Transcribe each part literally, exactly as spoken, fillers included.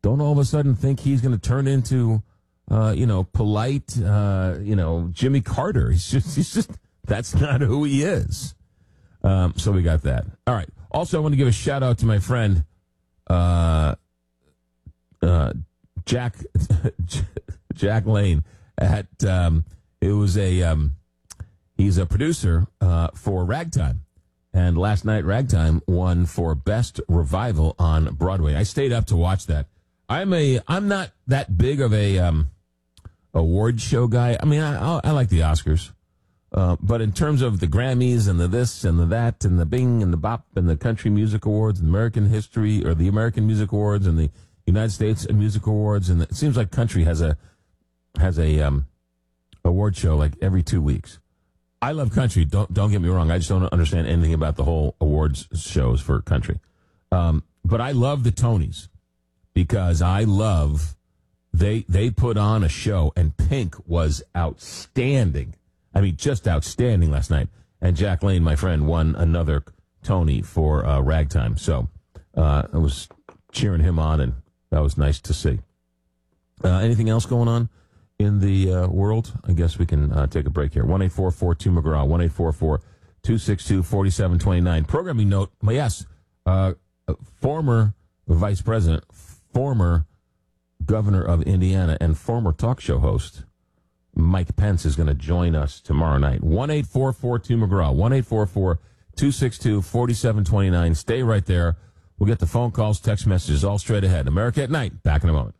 don't all of a sudden think he's going to turn into, uh, you know, polite, uh, you know, Jimmy Carter. He's just, he's just, that's not who he is. Um, so we got that. All right. Also, I want to give a shout out to my friend, uh, uh, Jack, Jack Lane at, um, it was a, um, he's a producer, uh, for Ragtime. And last night, Ragtime won for Best Revival on Broadway. I stayed up to watch that. I'm a, I'm not that big of a, um, award show guy. I mean, I, I like the Oscars. Uh, but in terms of the Grammys and the this and the that and the Bing and the Bop and the Country Music Awards and American History or the American Music Awards and the United States Music Awards, and it seems like country has a has a um, award show like every two weeks. I love country. Don't don't get me wrong. I just don't understand anything about the whole awards shows for country. Um, but I love the Tonys because I love they they put on a show, and Pink was outstanding. I mean, just outstanding last night. And Jack Lane, my friend, won another Tony for uh, Ragtime. So uh, I was cheering him on, and that was nice to see. Uh, anything else going on in the uh, world? I guess we can uh, take a break here. one eight four four two McGraw, one eight four four two six two four seven two nine. Programming note, well, yes, uh, former vice president, former governor of Indiana, and former talk show host, Mike Pence, is going to join us tomorrow night. one eight four four two McGraw, one eight four four two six two four seven two nine. Stay right there. We'll get the phone calls, text messages all straight ahead. America at Night. Back in a moment.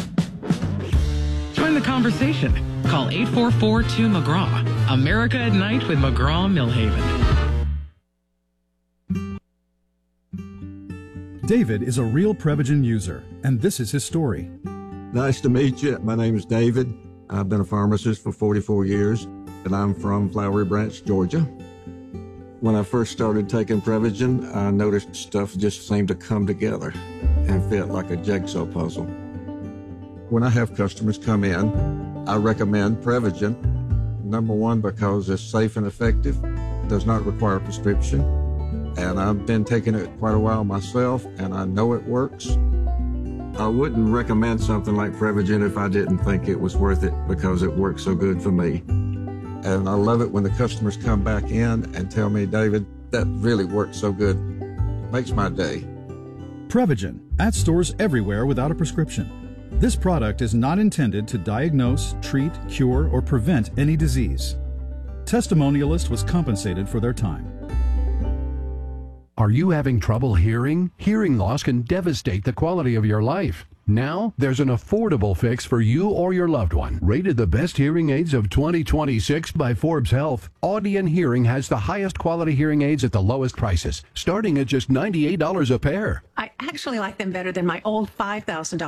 Join the conversation. Call eight four four two McGraw. America at Night with McGraw Millhaven. David is a real Prevagen user, and this is his story. Nice to meet you. My name is David. I've been a pharmacist for forty-four years, and I'm from Flowery Branch, Georgia. When I first started taking Prevagen, I noticed stuff just seemed to come together and fit like a jigsaw puzzle. When I have customers come in, I recommend Prevagen. Number one, because it's safe and effective, does not require a prescription, and I've been taking it quite a while myself, and I know it works. I wouldn't recommend something like Prevagen if I didn't think it was worth it because it works so good for me. And I love it when the customers come back in and tell me, David, that really works so good. It makes my day. Prevagen, at stores everywhere without a prescription. This product is not intended to diagnose, treat, cure, or prevent any disease. Testimonialist was compensated for their time. Are you having trouble hearing? Hearing loss can devastate the quality of your life. Now, there's an affordable fix for you or your loved one. Rated the best hearing aids of twenty twenty-six by Forbes Health, Audion Hearing has the highest quality hearing aids at the lowest prices, starting at just ninety-eight dollars a pair. I actually like them better than my old five thousand dollars